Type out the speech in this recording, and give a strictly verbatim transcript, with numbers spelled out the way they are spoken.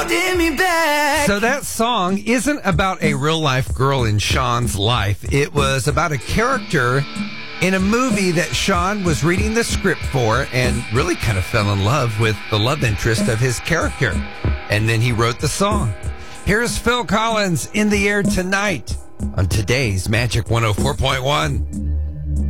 So that song isn't about a real-life girl in Sean's life. It was about a character in a movie that Sean was reading the script for and really kind of fell in love with the love interest of his character. And then he wrote the song. Here's Phil Collins, In the Air Tonight, on today's Magic one oh four point one.